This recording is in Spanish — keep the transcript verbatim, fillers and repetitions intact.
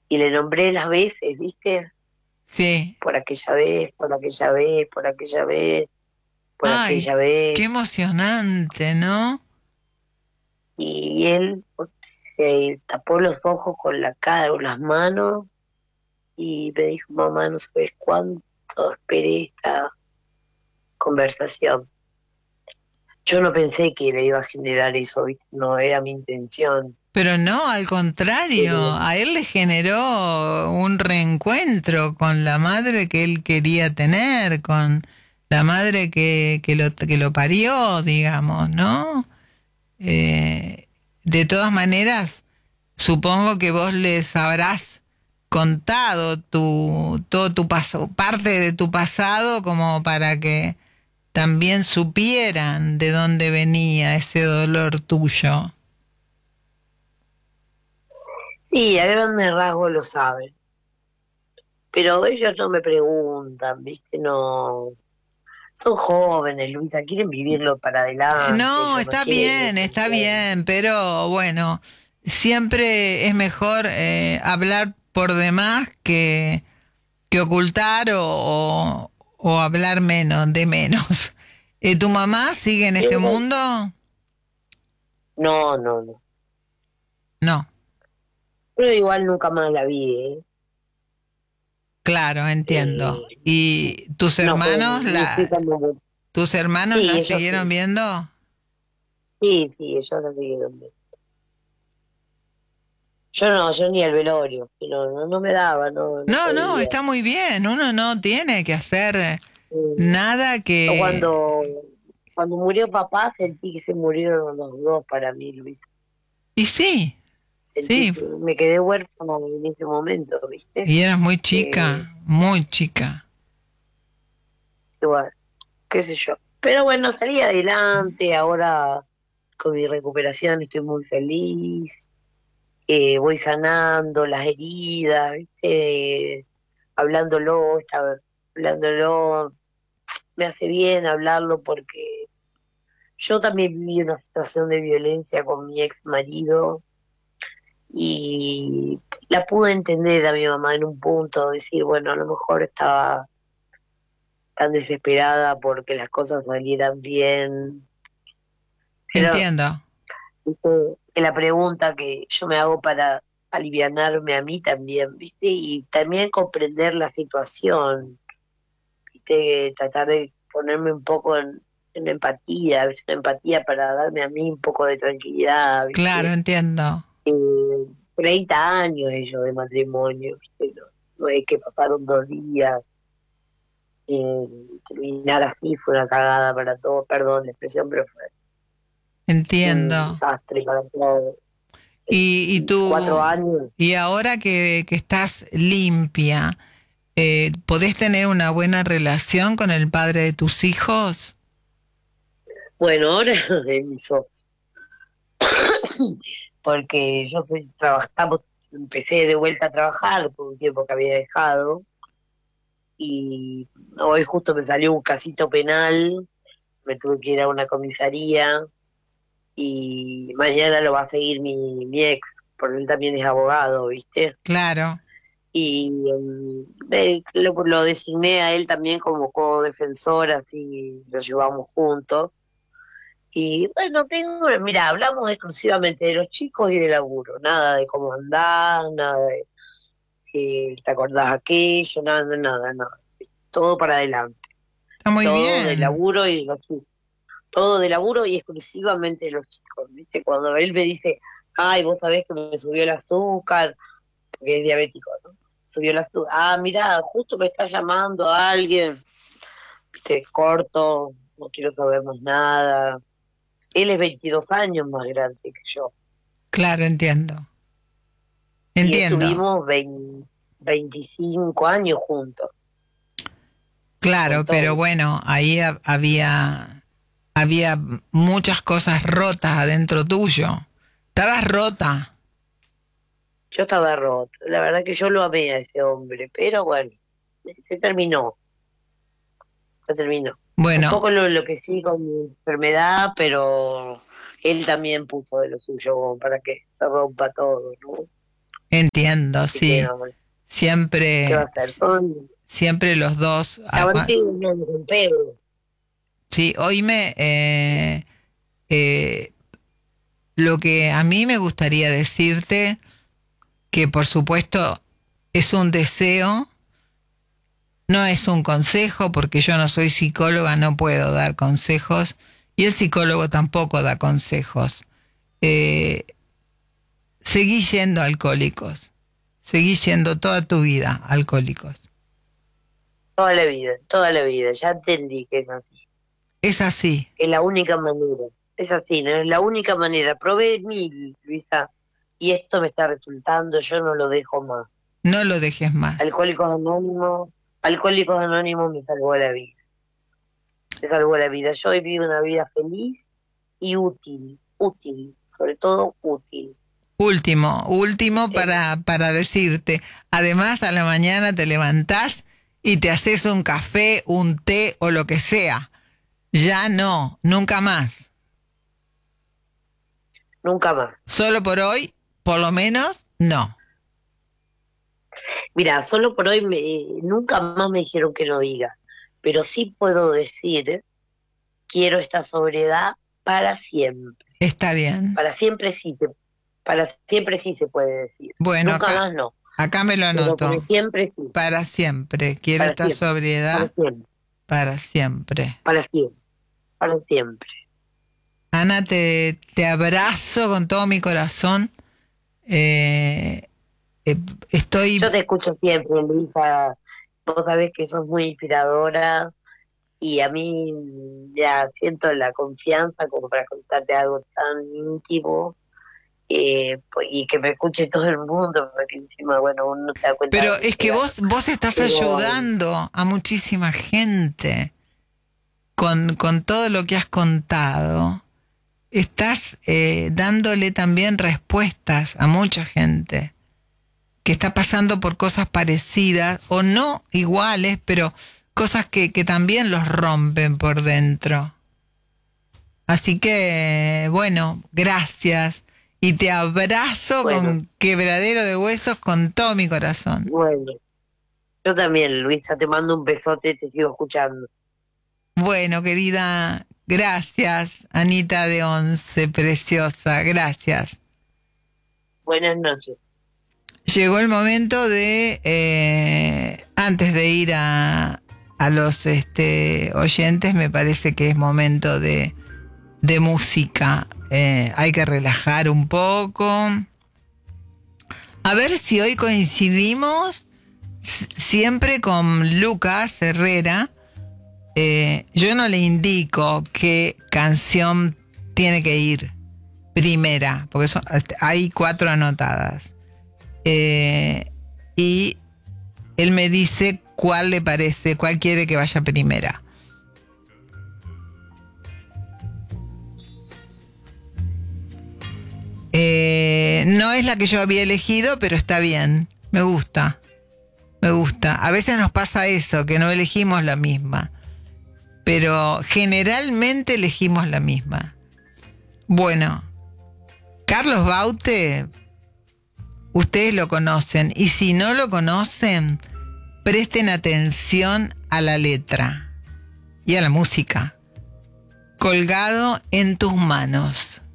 y le nombré las veces, ¿viste? Sí. Por aquella vez, por aquella vez, por aquella vez, por Ay, aquella qué vez. emocionante, ¿no? Y él se tapó los ojos con la cara, con las manos, y me dijo, mamá, no sabes cuánto esperé esta conversación. Yo no pensé que le iba a generar eso, ¿viste? No era mi intención. Pero no, al contrario, Pero, a él le generó un reencuentro con la madre que él quería tener, con la madre que, que lo, que lo parió, digamos, ¿no? Eh, de todas maneras, supongo que vos les habrás contado tu, todo tu paso, parte de tu pasado como para que también supieran de dónde venía ese dolor tuyo. sí, a grandes rasgos lo saben. Pero ellos no me preguntan, ¿viste? No. Son jóvenes, Luisa, quieren vivirlo para Eh, adelante, No, ellos no está quieren bien, está entender. bien, pero bueno, siempre es mejor eh, hablar por demás que, que ocultar o, o, o hablar menos, de menos. Eh, ¿tu mamá sigue en este Pero, mundo? no, no, no. No, Pero igual nunca más la vi, ¿eh? claro, entiendo. Eh, ¿Y tus no fue, hermanos ni fui la, cuando... tus hermanos Sí, la ellos siguieron sí. viendo? Sí, sí, ellos la siguieron viendo. Yo no, yo ni al velorio, pero no, no me daba, no, no No, no, podía. está muy bien. Uno no tiene que hacer Eh, nada yo que... cuando, cuando murió papá sentí que se murieron los dos para mí, Luis. Y sí, Sentí sí, que me quedé huérfana en ese momento, ¿viste? y eras muy Eh, chica, muy chica. igual, qué sé yo. Pero bueno, salí adelante, ahora con mi recuperación estoy muy feliz, eh, voy sanando las heridas, ¿viste? Hablándolo, está- hablándolo, me hace bien hablarlo porque yo también viví una situación de violencia con mi ex marido y la pude entender a mi mamá en un punto, decir, bueno, a lo mejor estaba tan desesperada porque las cosas salieran bien. Pero Entiendo. ¿viste? Que la pregunta que yo me hago para alivianarme a mí también, ¿viste? Y también comprender la situación, ¿viste? Tratar de ponerme un poco en, en empatía, ¿viste? Empatía para darme a mí un poco de tranquilidad, Claro, ¿viste? entiendo. Eh, treinta años ellos de matrimonio, ¿viste? No, no es que pasaron dos días. Eh, terminar así fue una cagada para todos, perdón la expresión, pero fue un Entiendo. desastre para todos. Y, y Cuatro tú, años. y ahora que, que estás limpia, eh, ¿podés tener una buena relación con el padre de tus hijos? Bueno, ahora es mi socio, porque yo soy trabajamos, empecé de vuelta a trabajar por un tiempo que había dejado y hoy justo me salió un casito penal, me tuve que ir a una comisaría y mañana lo va a seguir mi, mi ex, porque él también es abogado, ¿viste? Claro, Y um, me- lo, lo designé a él también como co-defensor, así lo llevamos juntos. Y bueno, tengo, mira, hablamos exclusivamente de los chicos y de laburo, nada de cómo andás, nada de eh, te acordás aquello, nada, nada, nada. Todo para adelante, está muy todo de bien. laburo y de los chicos, todo de laburo y exclusivamente de los chicos, ¿viste? Cuando él me dice, ay, vos sabés que me subió el azúcar, porque es diabético, ¿no? Subió el azúcar, ah, mira, justo me está llamando alguien, ¿viste? Corto, no quiero saber más nada. Él es veintidós años más grande que yo. Claro, entiendo. Y Entiendo. estuvimos veinte, veinticinco años juntos, un Claro, pero montón. bueno, ahí ha- había, había muchas cosas rotas adentro tuyo. Estabas rota. Yo estaba roto, la verdad que yo lo amé a ese hombre, pero bueno, se terminó, se terminó. Un Bueno, poco lo, lo que sí con mi enfermedad, pero él también puso de lo suyo como para que se rompa todo, ¿no? Entiendo, Así sí. que, no, Siempre, ¿qué va a hacer? Son- siempre los dos. Estaban hablando con Pedro. Sí, oíme, eh, eh, lo que a mí me gustaría decirte, que por supuesto es un deseo, no es un consejo, porque yo no soy psicóloga, no puedo dar consejos, y el psicólogo tampoco da consejos. Eh, seguí yendo a Alcohólicos, seguí yendo toda tu vida a Alcohólicos. Toda la vida, toda la vida. Ya entendí que es así. Es así. Es la única manera. Es así, ¿no? Es la única manera. Probé mil, Luisa, y esto me está resultando, yo no lo dejo más. No lo dejes más. Alcohólicos Anónimos, Alcohólicos Anónimos me salvó la vida. Me salvó la vida. Yo he vivido una vida feliz y útil. Útil, sobre todo útil. Último, último Sí. para, para decirte. Además, a la mañana te levantás y te haces un café, un té o lo que sea. Ya no, nunca más. Nunca más. Solo por hoy, por lo menos, no. Mira, solo por hoy me, nunca más me dijeron que no diga. Pero sí puedo decir, quiero esta sobriedad para siempre. Está bien. Para siempre sí se, para siempre sí se puede decir. Bueno, Nunca acá, más no. acá me lo Pero anoto. para siempre sí. Para siempre. Quiero Para esta siempre. sobriedad Para siempre. para siempre. Para siempre. Para siempre. Ana, te, te abrazo con todo mi corazón. Eh, eh, estoy... Yo te escucho siempre, Luisa. Vos sabés que sos muy inspiradora y a mí ya siento la confianza como para contarte algo tan íntimo eh, pues, y que me escuche todo el mundo, porque encima, bueno, uno se da cuenta. Pero de es que vos, vos estás Pero- ayudando a muchísima gente con, con todo lo que has contado. Estás eh, dándole también respuestas a mucha gente que está pasando por cosas parecidas o no iguales, pero cosas que, que también los rompen por dentro. Así que, bueno, gracias. Y te abrazo Bueno. con quebradero de huesos con todo mi corazón. Bueno, yo también, Luisa, te mando un besote, te sigo escuchando. Bueno, querida, gracias, Anita de Once, preciosa, gracias. Buenas noches. Llegó el momento de, eh, antes de ir a, a los este, oyentes, me parece que es momento de, de música. Eh, hay que relajar un poco. A ver si hoy coincidimos s- siempre con Lucas Herrera. Eh, yo no le indico qué canción tiene que ir primera, porque son, hay cuatro anotadas. Eh, y él me dice cuál le parece, cuál quiere que vaya primera. Eh, no es la que yo había elegido, pero está bien, me gusta, me gusta. A veces nos pasa eso, que no elegimos la misma, pero generalmente elegimos la misma. Bueno, Carlos Baute, ustedes lo conocen, y si no lo conocen, presten atención a la letra y a la música. Colgado en tus manos.